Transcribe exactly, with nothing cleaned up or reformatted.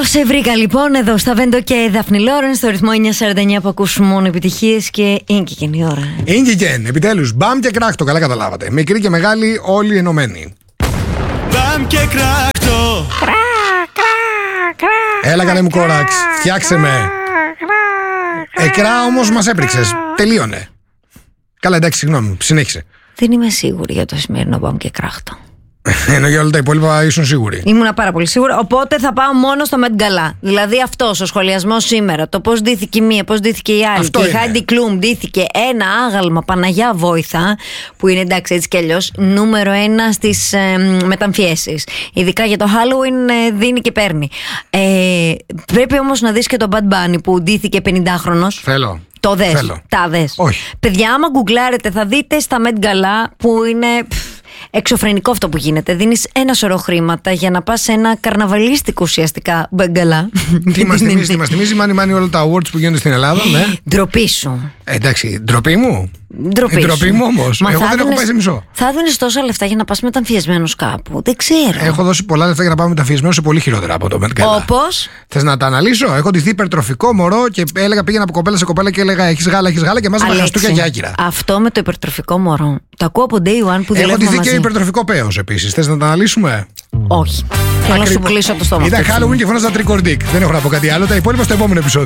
Καλώς σε βρήκα λοιπόν εδώ στα Βέντο και Δάφνη Λόρεν στο ρυθμό εννιακόσια σαράντα εννιά που ακούσουμε μόνο επιτυχίες και είναι και η ώρα. Είναι και επιτέλους. Μπαμ και κράχτο, καλά καταλάβατε. Μικρή και μεγάλη, όλοι ενωμένοι. Μπαμ και κράχτο. Έλα καλέ μου κόραξ, φτιάξε με. Εκρά όμως μας έπριξες. Τελείωνε. Καλά, εντάξει, συγγνώμη, συνέχισε. Δεν είμαι σίγουρη για το σημερινό μπαμ και κράχτο. Ενώ για όλα τα υπόλοιπα ήσουν σίγουροι. Ήμουνα πάρα πολύ σίγουρη. Οπότε θα πάω μόνο στο Met Gala. Δηλαδή αυτός ο σχολιασμός σήμερα, το πώς ντύθηκε η μία, πώς ντύθηκε η άλλη. Αυτό και είναι. η Heidi Klum ντύθηκε ένα άγαλμα Παναγιά Βόηθα, που είναι εντάξει έτσι κι αλλιώς νούμερο ένα στις ε, μεταμφιέσεις. Ειδικά για το Halloween ε, δίνει και παίρνει. Ε, πρέπει όμως να δεις και τον Bad Bunny που ντύθηκε πενηντάχρονος. Θέλω. Το δες. Θέλω. Τα δες. Όχι. Παιδιά, άμα γκουγκλάρετε, θα δείτε στα Met Gala που είναι πφ, εξωφρενικό αυτό που γίνεται. Δίνεις ένα σωρό χρήματα για να πας σε ένα καρναβαλίστικο ουσιαστικά μπεγκαλά. Τι μας θυμίζει, τι μας θυμίζει, μάνι μάνι όλα τα awards που γίνονται στην Ελλάδα, ναι. Ντροπή σου. Ε, εντάξει, ντροπή μου. Ντροπή, Ε, ντροπή σου. μου όμως. Μα Εγώ θα δεν έχω δίνεις- πάει σε μισό. Θα δίνεις τόσα λεφτά για να πας μεταμφιεσμένος κάπου. Δεν ξέρω. Έχω δώσει πολλά λεφτά για να πάμε μεταφιεσμένο σε πολύ χειρότερα από το Met Gala. Όπως. Θες να τα αναλύσω? Έχω ντυθεί υπερτροφικό μωρό και έλεγα πήγαινα από κοπέλα σε κοπέλα και έλεγα έχεις γάλα, έχεις γάλα και μάζευα Αλέξη, χαστούκια και άκυρα. αυτό με το υπερτροφικό μωρό το ακούω από day one που Έχω δουλεύουμε ντυθεί μαζί. και υπερτροφικό πέος επίσης. Θες να τα αναλύσουμε? Όχι. Θέλω να σου Ακριβώς. κλείσω το στόμα. Ήταν αυτή τη στιγμή. Halloween και φώναζα τρικορντίκ. Δεν έχω να πω κάτι άλλο. Τα υπόλοιπα στο επόμενο επεισόδιο.